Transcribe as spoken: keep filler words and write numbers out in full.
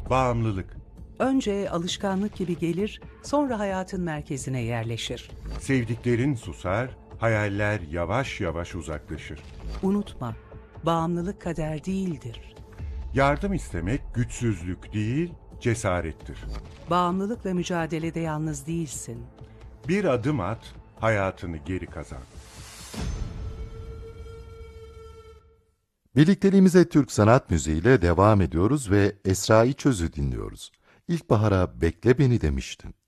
Bağımlılık. Önce alışkanlık gibi gelir, sonra hayatın merkezine yerleşir. Sevdiklerin susar, hayaller yavaş yavaş uzaklaşır. Unutma, bağımlılık kader değildir. Yardım istemek güçsüzlük değil, cesarettir. Bağımlılıkla mücadelede yalnız değilsin. Bir adım at, hayatını geri kazan. Birlikteliğimize Türk sanat müziğiyle devam ediyoruz ve Esra İçöz'ü dinliyoruz. İlkbahara bekle beni demiştin.